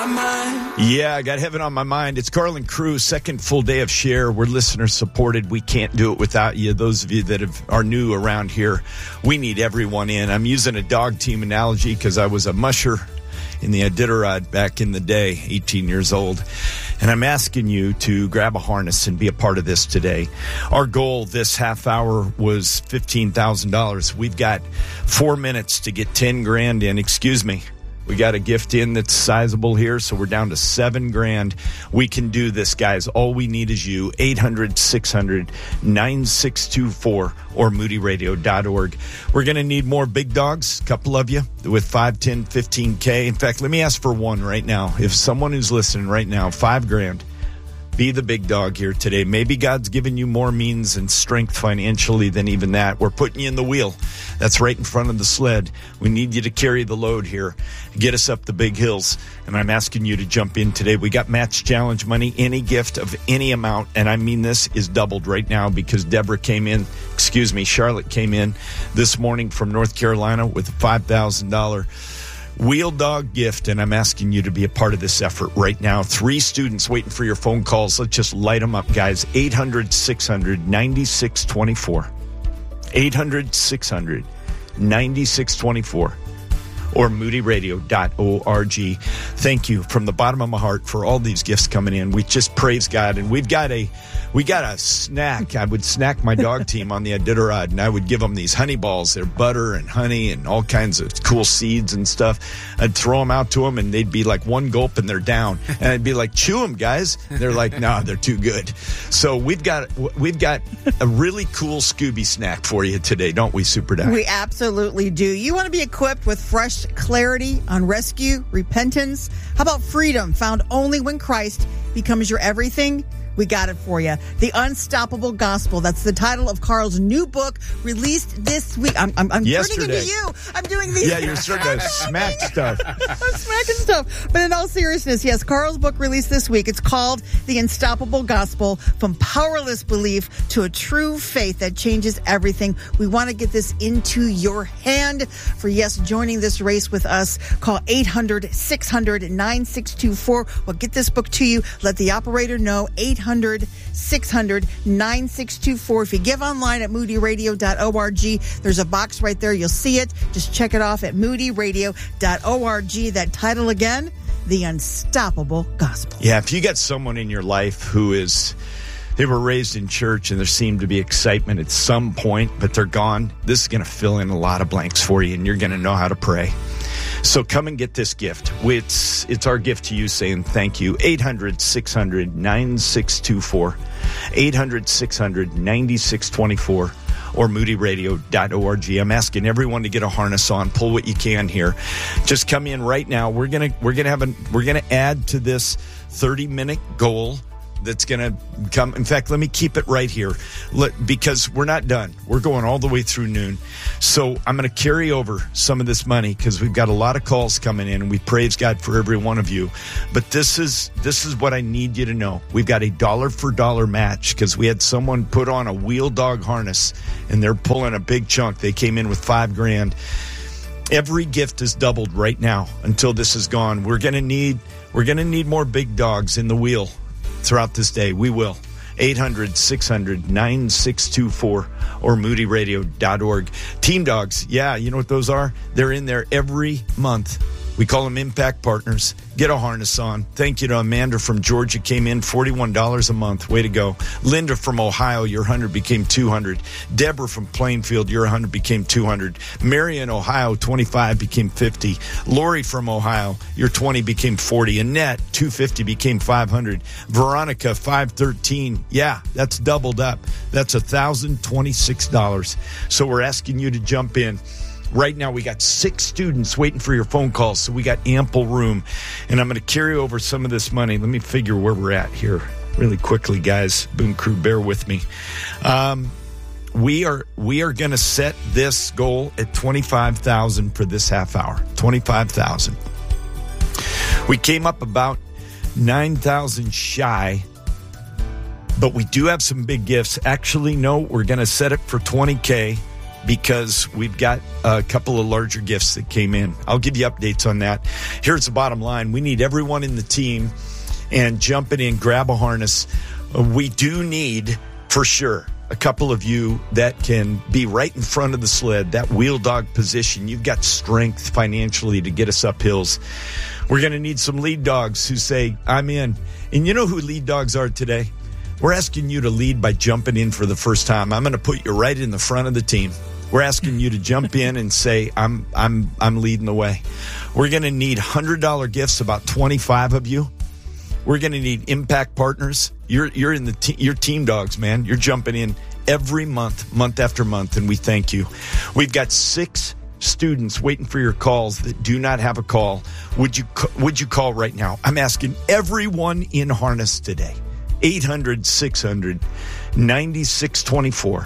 Yeah, I got heaven on my mind. It's Carlin Cruz, second full day of Share. We're listener supported. We can't do it without you. Those of you that are new around here, we need everyone in. I'm using a dog team analogy because I was a musher in the Iditarod back in the day, 18 years old. And I'm asking you to grab a harness and be a part of this today. Our goal this half hour was $15,000. We've got 4 minutes to get 10 grand in. Excuse me. We got a gift in that's sizable here, so we're down to $7,000. We can do this, guys. All we need is you. 800-600-9624 or moodyradio.org. We're going to need more big dogs, a couple of you, with 5, 10, 15K. In fact, let me ask for one right now. If someone who's listening right now, $5,000. Be the big dog here today. Maybe God's given you more means and strength financially than even that. We're putting you in the wheel. That's right in front of the sled. We need you to carry the load here. Get us up the big hills. And I'm asking you to jump in today. We got match challenge money. Any gift of any amount, and I mean this, is doubled right now because Charlotte came in this morning from North Carolina with a $5,000 wheel dog gift, and I'm asking you to be a part of this effort right now. 3 students waiting for your phone calls. Let's just light them up, guys. 800-600-9624. 800-600-9624 or moodyradio.org. Thank you from the bottom of my heart for all these gifts coming in. We just praise God, and we got a snack. I would snack my dog team on the Iditarod, and I would give them these honey balls. They're butter and honey and all kinds of cool seeds and stuff. I'd throw them out to them, and they'd be like one gulp, and they're down. And I'd be like, chew them, guys. And they're like, no, they're too good. So we've got a really cool Scooby snack for you today, don't we, Super Doc? We absolutely do. You want to be equipped with fresh clarity on rescue, repentance? How about freedom found only when Christ becomes your everything? We got it for you. The Unstoppable Gospel. That's the title of Carl's new book, released this week. I'm turning into you. I'm doing these. Yeah, you're starting to smack stuff. I'm smacking stuff. But in all seriousness, yes, Carl's book released this week. It's called The Unstoppable Gospel, From Powerless Belief to a True Faith That Changes Everything. We want to get this into your hand. For, yes, joining this race with us, call 800-600-9624. We'll get this book to you. Let the operator know, 800-600-9624. If you give online at moodyradio.org, there's a box right there. You'll see it. Just check it off at moodyradio.org. That title again, The Unstoppable Gospel. Yeah, if you got someone in your life who they were raised in church and there seemed to be excitement at some point, but they're gone, this is going to fill in a lot of blanks for you, and you're going to know how to pray. So come and get this gift. It's our gift to you saying thank you. 800-600-9624. 800-600-9624 or moodyradio.org. I'm asking everyone to get a harness on. Pull what you can here. Just come in right now. We're gonna add to this 30-minute goal that's going to come. In fact, let me keep it right here because we're not done. We're going all the way through noon. So I'm going to carry over some of this money because we've got a lot of calls coming in, and we praise God for every one of you. But this is what I need you to know. We've got a $1-for-$1 match because we had someone put on a wheel dog harness, and they're pulling a big chunk. They came in with $5,000. Every gift is doubled right now until this is gone. We're going to need more big dogs in the wheel throughout this day. We will. 800-600-9624 or moodyradio.org. Team Dogs, yeah, you know what those are? They're in there every month. We call them Impact Partners. Get a harness on. Thank you to Amanda from Georgia, came in $41 a month. Way to go. Linda from Ohio, your 100 became 200. Deborah from Plainfield, your 100 became 200. Marion, Ohio, 25 became 50. Lori from Ohio, your 20 became 40. Annette, 250 became 500. Veronica, 513. Yeah, that's doubled up. That's $1,026. So we're asking you to jump in. Right now, we got 6 students waiting for your phone calls, so we got ample room. And I'm going to carry over some of this money. Let me figure where we're at here really quickly, guys. Boom Crew, bear with me. We are going to set this goal at $25,000 for this half hour. $25,000. We came up about $9,000 shy, but we do have some big gifts. Actually, no, we're going to set it for $20K. because we've got a couple of larger gifts that came in. I'll give you updates on that. Here's the bottom line. We need everyone in the team and jumping in, grab a harness. We do need, for sure, a couple of you that can be right in front of the sled, that wheel dog position. You've got strength financially to get us up hills. We're going to need some lead dogs who say, I'm in. And you know who lead dogs are today? We're asking you to lead by jumping in for the first time. I'm going to put you right in the front of the team. We're asking you to jump in and say, I'm leading the way. We're going to need $100 gifts, about 25 of you. We're going to need impact partners. You're in you're team dogs, man. You're jumping in every month after month, and we thank you. We've got 6 students waiting for your calls that do not have a call. Would you call right now? I'm asking everyone in harness today. 800-600-9624.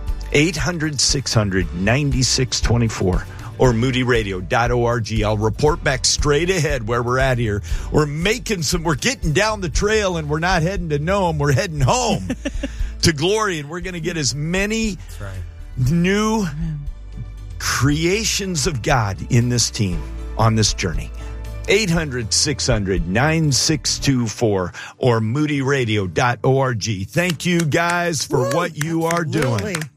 800-600-9624. Or moodyradio.org. I'll report back straight ahead where we're at here. We're getting down the trail, and we're not heading to Nome. We're heading home to glory, and we're going to get as many new creations of God in this team on this journey. 800-600-9624 or moodyradio.org. Thank you guys for what you are doing.